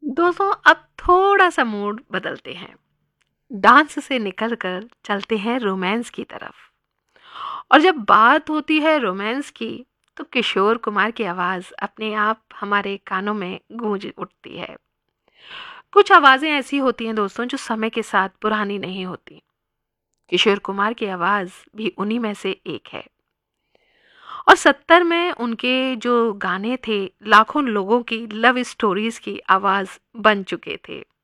दोस्तों अब थोड़ा सा मूड बदलते हैं। डांस से निकलकर चलते हैं रोमांस की तरफ। और जब बात होती है रोमांस की, तो किशोर कुमार की आवाज अपने आप हमारे कानों में गूंज उठती है। कुछ आवाजें ऐसी होती हैं दोस्तों जो समय के साथ पुरानी नहीं होती। किशोर कुमार की आवाज भी उन्हीं में से एक है। और 70 में उनके जो गाने थे, लाखों लोगों की लव स्टोरीज की आवाज बन चुके थे।